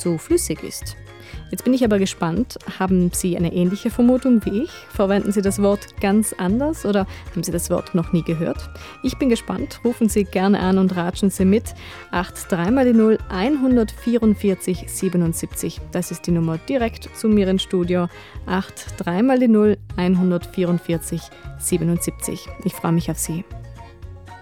so flüssig ist. Jetzt bin ich aber gespannt, haben Sie eine ähnliche Vermutung wie ich? Verwenden Sie das Wort ganz anders oder haben Sie das Wort noch nie gehört? Ich bin gespannt, rufen Sie gerne an und ratschen Sie mit. 83 mal die 0 144 77. Das ist die Nummer direkt zu mir ins Studio. 83 mal die 0 144 77. Ich freue mich auf Sie.